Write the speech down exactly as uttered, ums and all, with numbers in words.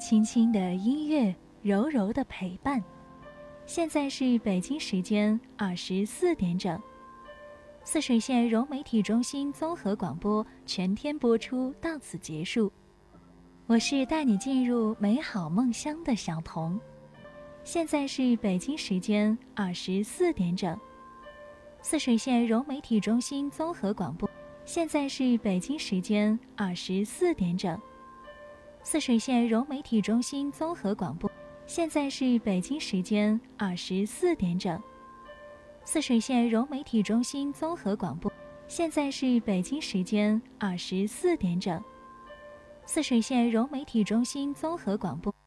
轻轻的音乐，柔柔的陪伴。现在是北京时间二十四点整。泗水县融媒体中心综合广播全天播出到此结束。我是带你进入美好梦乡的小童。现在是北京时间二十四点整。泗水县融媒体中心综合广播。现在是北京时间二十四点整。泗水县融媒体中心综合广播。现在是北京时间二十四点整。泗水县融媒体中心综合广播。现在是北京时间二十四点整。泗水县融媒体中心综合广播。